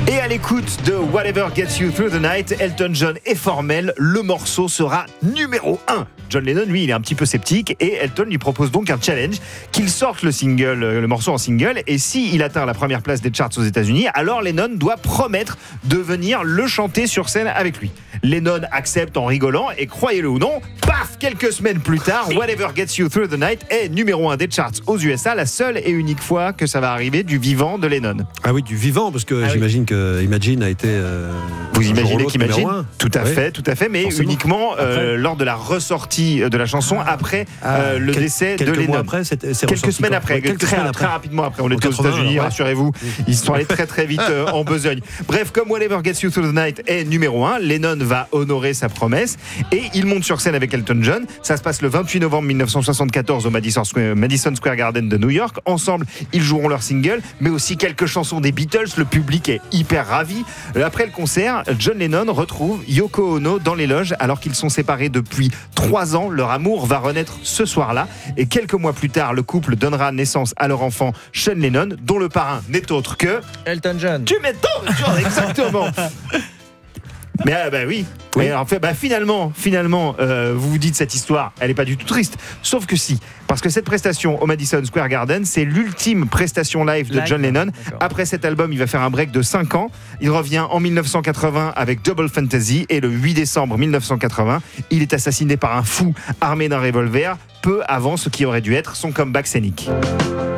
Et à l'écoute de Whatever Gets You Through the Night, Elton John est formel, le morceau sera numéro 1. John Lennon, lui, il est un petit peu sceptique et Elton lui propose donc un challenge, qu'il sorte le morceau en single, et s'il atteint la première place des charts aux États-Unis, alors Lennon doit promettre de venir le chanter sur scène avec lui. Lennon accepte en rigolant et croyez-le ou non, paf, quelques semaines plus tard, Whatever Gets You Through the Night est numéro 1 des charts aux USA, la seule et unique fois que ça va arriver du vivant de Lennon. Ah oui, du vivant, parce que j'imagine que Imagine a été... Vous imaginez qu'Imagine ? Tout à fait, mais forcément. Uniquement lors de la ressortie de la chanson après le décès de Lennon. Quelques semaines après, très rapidement après. On était aux États-Unis, rassurez-vous, ils sont allés très très vite en besogne. Bref, comme Whatever Gets You Through the Night est numéro 1, Lennon va honorer sa promesse et il monte sur scène avec Elton John. Ça se passe le 28 novembre 1974 au Madison Square Garden de New York. Ensemble, ils joueront leur single, mais aussi quelques chansons des Beatles. Le public est hyper ravi. Après le concert, John Lennon retrouve Yoko Ono dans les loges alors qu'ils sont séparés depuis 3 ans. Leur amour va renaître ce soir-là et quelques mois plus tard, le couple donnera naissance à leur enfant Sean Lennon, dont le parrain n'est autre que Elton John. Tu m'étonnes, John, exactement. Mais oui. Alors, finalement, vous vous dites cette histoire, elle n'est pas du tout triste. Sauf que si, parce que cette prestation au Madison Square Garden, c'est l'ultime prestation live de John Lennon. D'accord. Après cet album, il va faire un break de 5 ans. Il revient en 1980 avec Double Fantasy et le 8 décembre 1980, il est assassiné par un fou armé d'un revolver, peu avant ce qui aurait dû être son comeback scénique.